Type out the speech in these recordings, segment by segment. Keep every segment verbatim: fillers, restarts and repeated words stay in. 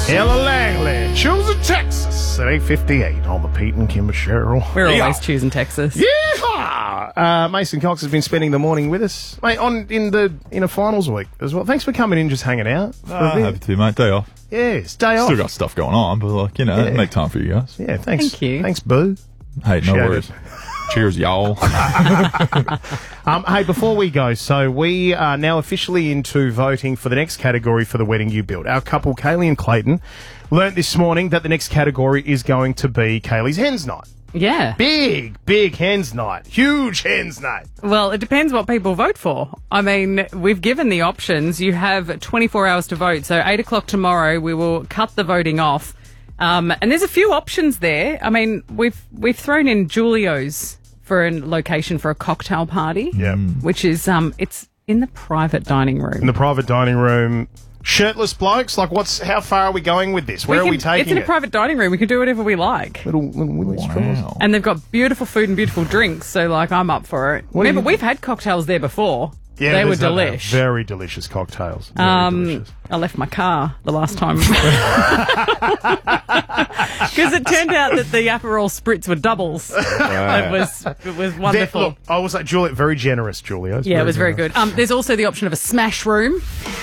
Ella Langley, choosing Texas at eight fifty-eight on the Pete and Kimber Show. We're Yeah. always choosing Texas. Yeah. Uh, Mason Cox has been spending the morning with us, mate, on in the in a finals week as well. Thanks for coming in, just hanging out. for a Uh, bit. happy to, mate. Day off. Yes, day off. Still got stuff going on, but, like, you know, Yeah. make time for you guys. Yeah, thanks. Thank you. Thanks, Boo. Hey, no Shout worries. Cheers, y'all. Um, hey, before we go, so we are now officially into voting for the next category for the wedding you built. Our couple, Kaylee and Clayton, learnt this morning that the next category is going to be Kaylee's Hens Night. Yeah. Big, big Hens Night. Huge Hens Night. Well, it depends what people vote for. I mean, we've given the options. You have twenty-four hours to vote. So eight o'clock tomorrow, we will cut the voting off. Um, and there's a few options there. I mean, we've we've thrown in Julio's for a location for a cocktail party. Yeah. Which is, um, it's in the private dining room. In the private dining room. Shirtless blokes? Like, what's? How far are we going with this? Where We are we can- taking It's in it? a private dining room. We can do whatever we like. Little, little Willy straws. Wow. And they've got beautiful food and beautiful drinks. So, like, I'm up for it. What do Remember, you- we've had cocktails there before. Yeah, they were there's, uh, delish. Very delicious cocktails. Very Um, delicious. I left my car the last time because it turned out that the Aperol spritz were doubles. It was it was There- wonderful. look, I was like, Juliet, very generous, Julio. Yeah, it was very good. Um, there's also the option of a smash room.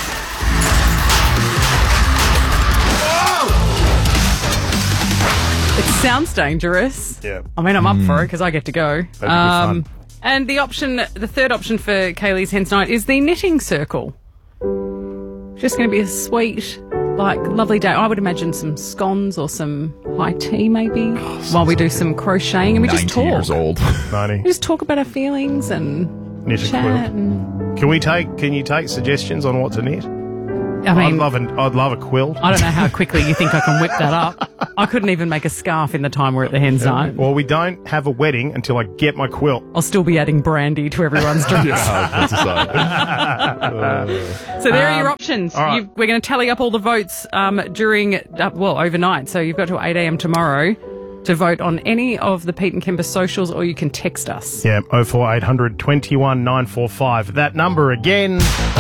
It sounds dangerous. Yeah. I mean, I'm up for it because I get to go. That'd be good fun. And the option, the third option for Kaylee's Hens Night is the knitting circle. Just going to be a sweet, like, lovely day. I would imagine some scones or some high tea maybe while we do some crocheting and we just nineteen talk. years old. ninety. We just talk about our feelings and Knit a chat. quilt. And, Can we take? Can you take suggestions on what to knit? I I'd mean, love an. I'd love a quilt. I don't know how quickly you think I can whip that up. I couldn't even make a scarf in the time we're at the Hens Night. Well, we don't have a wedding until I get my quilt. I'll still be adding brandy to everyone's drinks. That's a sign. So there are your options. all right. You've, we're going to tally up all the votes um, during, uh, well, overnight. So you've got till eight a.m. tomorrow to vote on any of the Pete and Kimber socials, or you can text us. Yeah, oh four eight hundred twenty-one nine four five. That number again.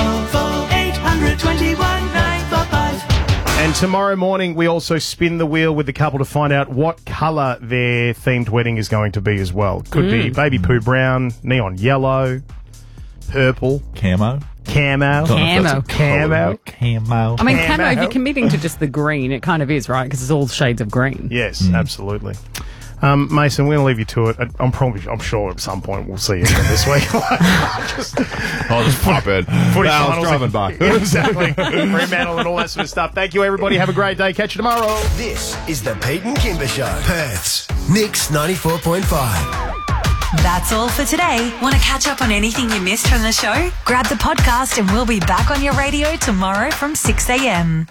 And tomorrow morning, we also spin the wheel with the couple to find out what colour their themed wedding is going to be as well. Could be baby poo brown, neon yellow, purple, Camo. camo. Don't know if that's a Camo. colour, but Camo. I mean, Camo. camo, if you're committing to just the green, it kind of is, right? Because it's all shades of green. Yes, absolutely. Um, Mason, we're going to leave you to it. I- I'm probably, I'm sure at some point we'll see you again this week. Just I'll just pop in. footy Val's finals. driving by. Exactly. Fremantle and all that sort of stuff. Thank you, everybody. Have a great day. Catch you tomorrow. This is the Pete and Kimber Show. Perth's Mix ninety-four point five. That's all for today. Want to catch up on anything you missed from the show? Grab the podcast and we'll be back on your radio tomorrow from six a.m.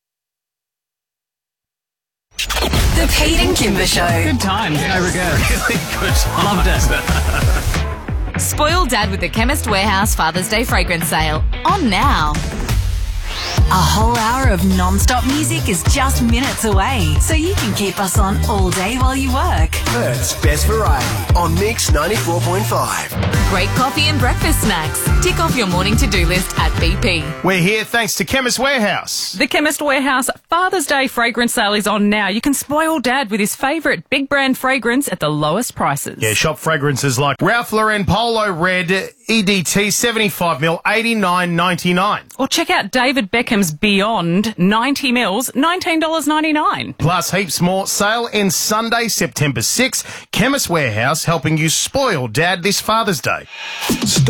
The Pete and Kimber Show. Good times, no regrets. Loved it. Spoil Dad with the Chemist Warehouse Father's Day fragrance sale. On now. A whole hour of non-stop music is just minutes away, so you can keep us on all day while you work. Perth's best variety on Mix ninety-four point five. Great coffee and breakfast snacks. Tick off your morning to-do list at B P. We're here thanks to Chemist Warehouse. The Chemist Warehouse Father's Day fragrance sale is on now. You can spoil Dad with his favourite big brand fragrance at the lowest prices. Yeah, shop fragrances like Ralph Lauren Polo Red E D T seventy-five mil, eighty-nine ninety-nine. Or check out David Beckham's Beyond ninety mils, nineteen dollars ninety-nine. Plus heaps more. Sale ends Sunday, September sixth. Chemist Warehouse helping you spoil Dad this Father's Day. Stop